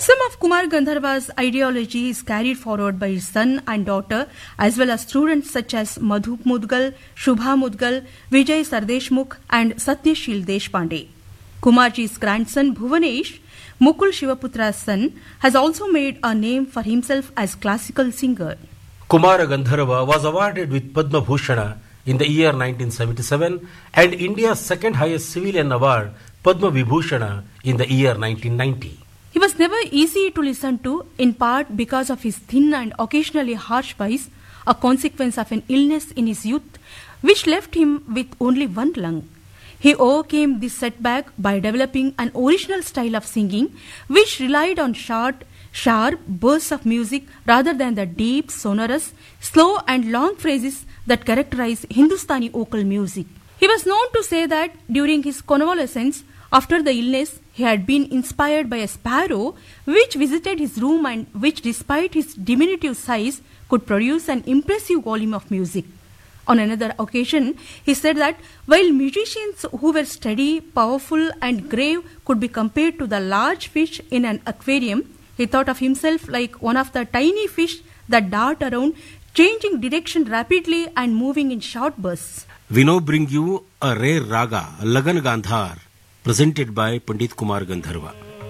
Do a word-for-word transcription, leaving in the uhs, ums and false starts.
Some of Kumar Gandharva's ideology is carried forward by his son and daughter, as well as students such as Madhu Mudgal, Shubha Mudgal, Vijay Sardeshmukh, and Satyashil Deshpande. Kumarji's grandson Bhuvanesh, Mukul Shivaputra's son, has also made a name for himself as classical singer. Kumara Gandharva was awarded with Padma Bhushana in the year nineteen seventy-seven and India's second highest civilian award, Padma Vibhushana, in the year nineteen ninety. He was never easy to listen to, in part because of his thin and occasionally harsh voice, a consequence of an illness in his youth, which left him with only one lung. He overcame this setback by developing an original style of singing, which relied on short, sharp bursts of music rather than the deep, sonorous, slow and long phrases that characterize Hindustani vocal music. He was known to say that during his convalescence, after the illness, he had been inspired by a sparrow which visited his room and which, despite his diminutive size, could produce an impressive volume of music. On another occasion, he said that while musicians who were steady, powerful and grave could be compared to the large fish in an aquarium, he thought of himself like one of the tiny fish that dart around, changing direction rapidly and moving in short bursts. We now bring you a rare raga, Lagan Gandhar, presented by Pandit Kumar Gandharva.